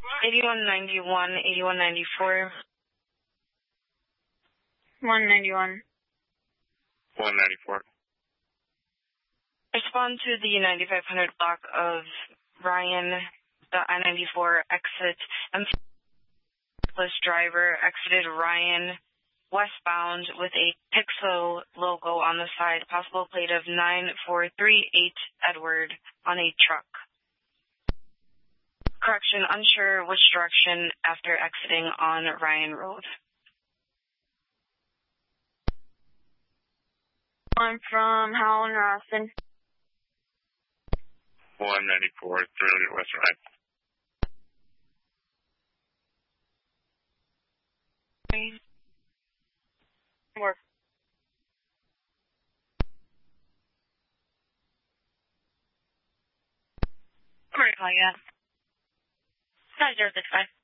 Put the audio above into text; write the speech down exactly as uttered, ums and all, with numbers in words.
eighty-one ninety-one, eighty-one ninety-four. one ninety-one. one ninety-four. Respond to the ninety-five hundred block of Ryan, the I ninety-four exit. M Plus driver exited Ryan westbound with a Pixo logo on the side, possible plate of nine four three eight Edward on a truck. Correction, unsure which direction after exiting on Ryan Road. I'm from Howell and Ralston. one ninety-four, three West Ryan. Work. Correct, yeah. Five zero six five.